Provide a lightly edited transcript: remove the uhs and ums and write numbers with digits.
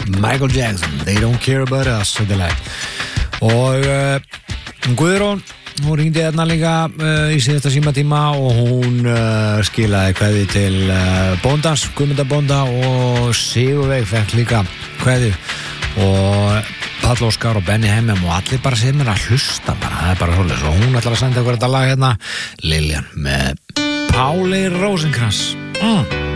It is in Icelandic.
Michael Jackson, They Don't Care About Us, þetta er lag. Og Guðrún, hún ringdi hérna líka í síðasta símatíma og hún skilaði kveði til bóndans, Guðmundar bónda, og Sigurveig fekk líka kveði, og Páll Óskar og Benny Hemmem og allir bara sem að hlusta bara, það er bara svolítið, og hún ætlar að senda okkur þetta lag hérna, Liljan með Páli Rósinkrans.